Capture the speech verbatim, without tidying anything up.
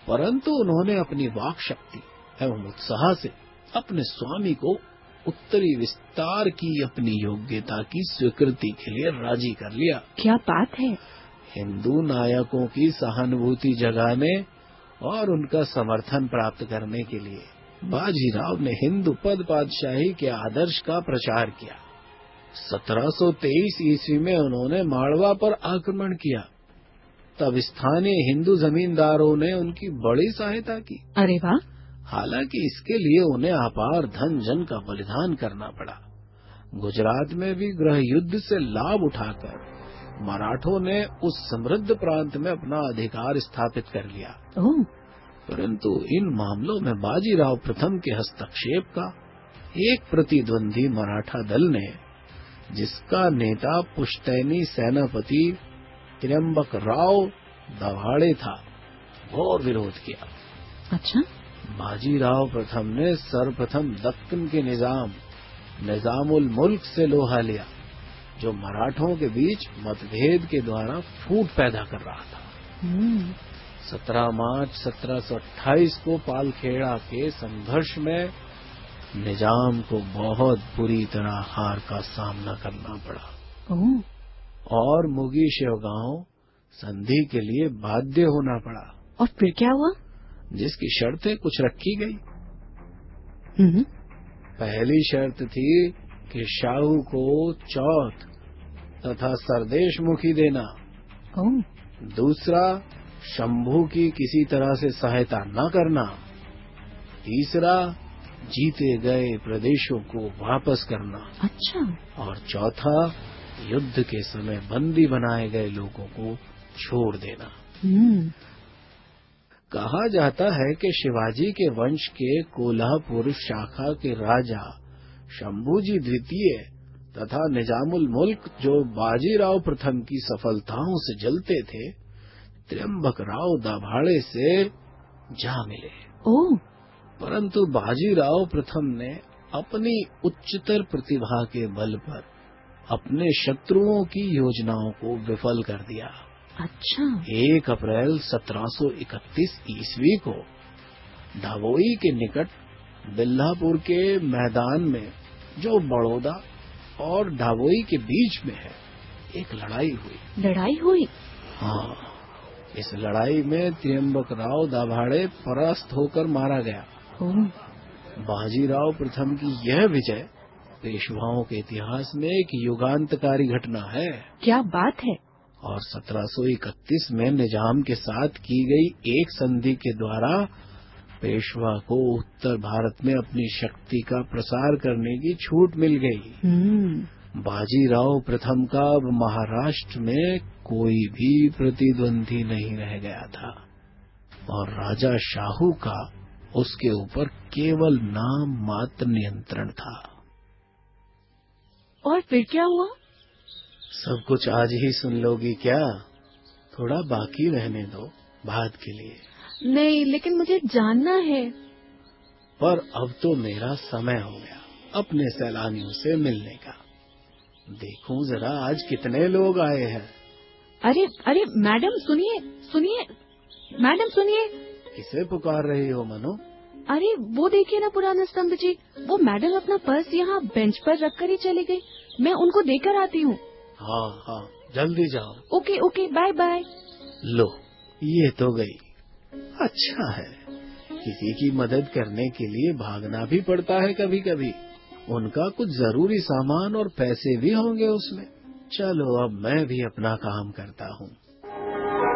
परंतु उन्होंने अपनी वाक शक्ति एवं उत्साह से अपने स्वामी को उत्तरी विस्तार की अपनी योग्यता की स्वीकृति के लिए राजी कर लिया। क्या बात है। हिंदू नायकों की सहानुभूति जगाने और उनका समर्थन प्राप्त करने के लिए बाजीराव ने हिंदू पद पातशाही के आदर्श का प्रचार किया। सत्रह सौ तेईस ईस्वी में उन्होंने माड़वा पर आक्रमण किया। तब स्थानीय हिंदू जमींदारों ने उनकी बड़ी सहायता की। अरे वाह। हालांकि इसके लिए उन्हें अपार धन जन का बलिदान करना पड़ा। गुजरात में भी गृह युद्ध से लाभ उठाकर मराठों ने उस समृद्ध प्रांत में अपना अधिकार स्थापित कर लिया। ओह। परंतु इन मामलों में बाजीराव प्रथम के हस्तक्षेप का एक प्रतिद्वंदी मराठा दल ने, जिसका नेता पुश्तैनी सेनापति त्र्यंबक राव दाभाड़े था, घोर विरोध किया। अच्छा। बाजीराव प्रथम ने सर्वप्रथम दक्कन के निजाम निजामुल मुल्क से लोहा लिया, जो मराठों के बीच मतभेद के द्वारा फूट पैदा कर रहा था। सत्रह मार्च सत्रह सौ अट्ठाईस को पालखेड़ा के संघर्ष में निजाम को बहुत बुरी तरह हार का सामना करना पड़ा और मुगी शिवगांव संधि के लिए बाध्य होना पड़ा। और फिर क्या हुआ? जिसकी शर्तें कुछ रखी गई। पहली शर्त थी कि शाहू को चौथ तथा सरदेश मुखी देना। दूसरा, शंभू की किसी तरह से सहायता न करना। तीसरा, जीते गए प्रदेशों को वापस करना। अच्छा। और चौथा, युद्ध के समय बंदी बनाए गए लोगों को छोड़ देना। कहा जाता है कि शिवाजी के वंश के कोल्हापुर शाखा के राजा शंभूजी द्वितीय तथा निजामुल मुल्क, जो बाजीराव प्रथम की सफलताओं से जलते थे, त्र्यंबक राव दाभाड़े से जा मिले। ओह। परंतु बाजीराव प्रथम ने अपनी उच्चतर प्रतिभा के बल पर अपने शत्रुओं की योजनाओं को विफल कर दिया। अच्छा। एक अप्रैल सत्रह सौ इकतीस ईस्वी को ढाबोई के निकट बिल्लापुर के मैदान में, जो बड़ौदा और ढाबोई के बीच में है, एक लड़ाई हुई। लड़ाई हुई? हाँ। इस लड़ाई में त्र्यंबक राव दाभाड़े परास्त होकर मारा गया। बाजीराव प्रथम की यह विजय पेशवाओं के इतिहास में एक युगांतकारी घटना है। क्या बात है। और सत्रह सौ इकतीस में निजाम के साथ की गई एक संधि के द्वारा पेशवा को उत्तर भारत में अपनी शक्ति का प्रसार करने की छूट मिल गई। बाजीराव प्रथम का अब महाराष्ट्र में कोई भी प्रतिद्वंदी नहीं रह गया था और राजा शाहू का उसके ऊपर केवल नाम मात्र नियंत्रण था। और फिर क्या हुआ? सब कुछ आज ही सुन लोगी क्या? थोड़ा बाकी रहने दो बाद के लिए। नहीं, लेकिन मुझे जानना है। पर अब तो मेरा समय हो गया अपने सैलानियों से मिलने का। देखूं जरा आज कितने लोग आए हैं। अरे अरे मैडम सुनिए सुनिए मैडम सुनिए। किसे पुकार रही हो मनु? अरे वो देखिए ना पुराना स्तंभ जी, वो मैडम अपना पर्स यहाँ बेंच पर रखकर ही चली गई। मैं उनको देकर आती हूँ। हाँ हाँ जल्दी जाओ। Okay okay bye bye. लो ये तो गई। अच्छा है, किसी की मदद करने के लिए भागना भी पड़ता है कभी कभी। उनका कुछ जरूरी सामान और पैसे भी होंगे उसमें। चलो अब मैं भी अपना काम करता हूँ।